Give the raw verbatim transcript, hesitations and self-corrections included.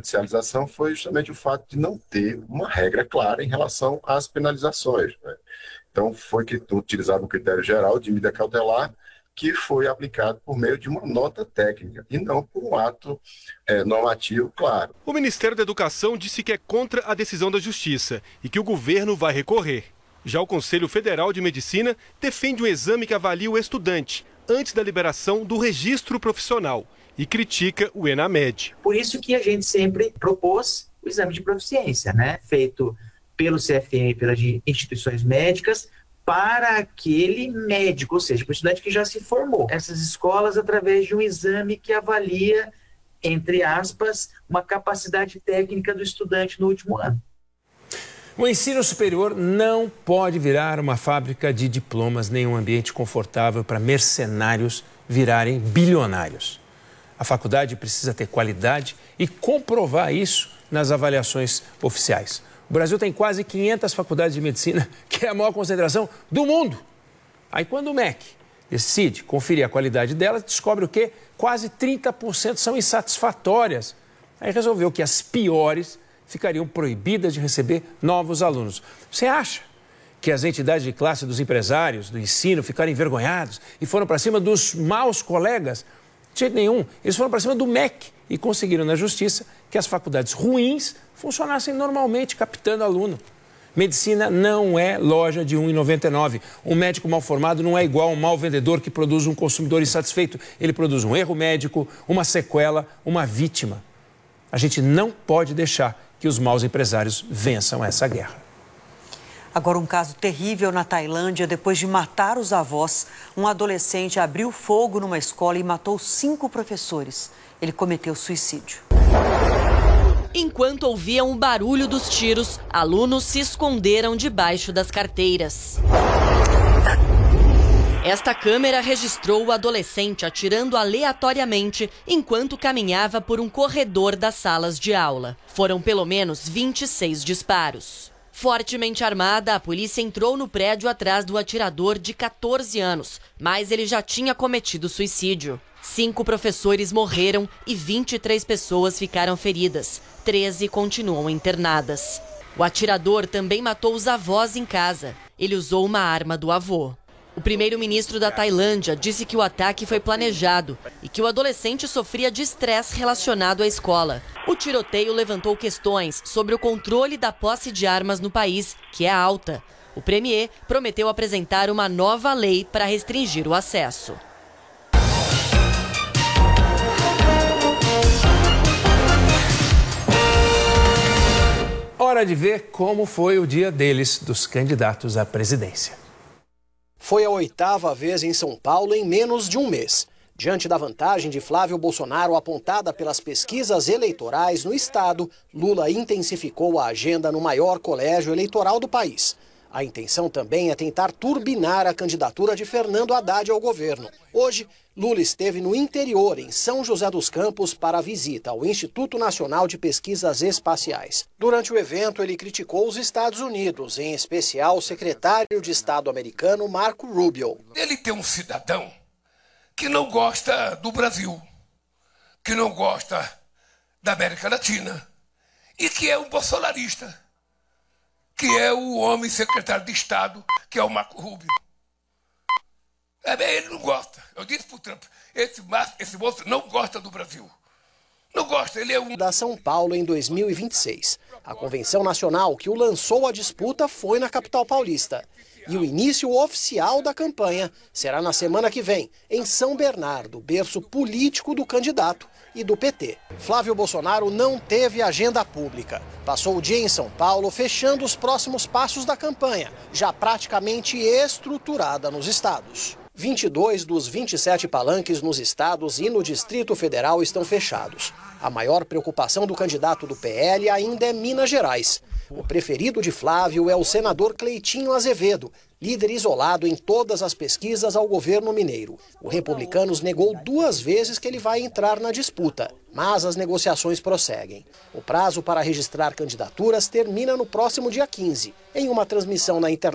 judicialização foi justamente o fato de não ter uma regra clara em relação às penalizações, né? Então, foi que, utilizado um critério geral de medida cautelar, que foi aplicado por meio de uma nota técnica e não por um ato é, normativo claro. O Ministério da Educação disse que é contra a decisão da Justiça e que o governo vai recorrer. Já o Conselho Federal de Medicina defende um exame que avalie o estudante antes da liberação do registro profissional e critica o ENAMED. Por isso que a gente sempre propôs o exame de proficiência, né? Feito pelo C F M e pelas instituições médicas para aquele médico, ou seja, para o estudante que já se formou. Essas escolas, através de um exame que avalia, entre aspas, uma capacidade técnica do estudante no último ano. O ensino superior não pode virar uma fábrica de diplomas, nem um ambiente confortável para mercenários virarem bilionários. A faculdade precisa ter qualidade e comprovar isso nas avaliações oficiais. O Brasil tem quase quinhentas faculdades de medicina, que é a maior concentração do mundo. Aí quando o M E C decide conferir a qualidade delas, descobre o quê? Quase trinta por cento são insatisfatórias. Aí resolveu que as piores ficariam proibidas de receber novos alunos. Você acha que as entidades de classe dos empresários, do ensino, ficaram envergonhados e foram para cima dos maus colegas? De jeito nenhum. Eles foram para cima do M E C e conseguiram na justiça que as faculdades ruins funcionassem normalmente, captando aluno. Medicina não é loja de um real e noventa e nove centavos. Um médico mal formado não é igual a um mau vendedor que produz um consumidor insatisfeito. Ele produz um erro médico, uma sequela, uma vítima. A gente não pode deixar que os maus empresários vençam essa guerra. Agora, um caso terrível na Tailândia. Depois de matar os avós, um adolescente abriu fogo numa escola e matou cinco professores. Ele cometeu suicídio. Enquanto ouviam o barulho dos tiros, alunos se esconderam debaixo das carteiras. Esta câmera registrou o adolescente atirando aleatoriamente enquanto caminhava por um corredor das salas de aula. Foram pelo menos vinte e seis disparos. Fortemente armada, a polícia entrou no prédio atrás do atirador de quatorze anos, mas ele já tinha cometido suicídio. Cinco professores morreram e vinte e três pessoas ficaram feridas. treze continuam internadas. O atirador também matou os avós em casa. Ele usou uma arma do avô. O primeiro-ministro da Tailândia disse que o ataque foi planejado e que o adolescente sofria de estresse relacionado à escola. O tiroteio levantou questões sobre o controle da posse de armas no país, que é alta. O premier prometeu apresentar uma nova lei para restringir o acesso. Hora de ver como foi o dia deles, dos candidatos à presidência. Foi a oitava vez em São Paulo em menos de um mês. Diante da vantagem de Flávio Bolsonaro apontada pelas pesquisas eleitorais no estado, Lula intensificou a agenda no maior colégio eleitoral do país. A intenção também é tentar turbinar a candidatura de Fernando Haddad ao governo. Hoje, Lula esteve no interior, em São José dos Campos, para a visita ao Instituto Nacional de Pesquisas Espaciais. Durante o evento, ele criticou os Estados Unidos, em especial o secretário de Estado americano Marco Rubio. Ele tem um cidadão que não gosta do Brasil, que não gosta da América Latina e que é um bolsonarista, que é o homem secretário de Estado, que é o Marco Rubio. É bem, ele não gosta. Eu disse para o Trump, esse, esse moço não gosta do Brasil. Não gosta, ele é um... Da São Paulo em dois mil e vinte e seis. A convenção nacional que o lançou à disputa foi na capital paulista. E o início oficial da campanha será na semana que vem, em São Bernardo, berço político do candidato e do P T. Flávio Bolsonaro não teve agenda pública. Passou o dia em São Paulo fechando os próximos passos da campanha, já praticamente estruturada nos estados. vinte e dois dos vinte e sete palanques nos estados e no Distrito Federal estão fechados. A maior preocupação do candidato do P L ainda é Minas Gerais. O preferido de Flávio é o senador Cleitinho Azevedo, líder isolado em todas as pesquisas ao governo mineiro. O Republicanos negou duas vezes que ele vai entrar na disputa, mas as negociações prosseguem. O prazo para registrar candidaturas termina no próximo dia quinze. Em uma transmissão na internet,